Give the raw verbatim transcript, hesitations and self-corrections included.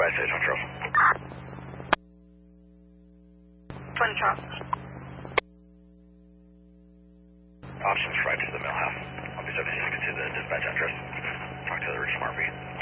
advise Sage on Trail. twenty Charles. Options right to the mail house. I'll be seventy-six to the dispatch address. Talk to the original R V.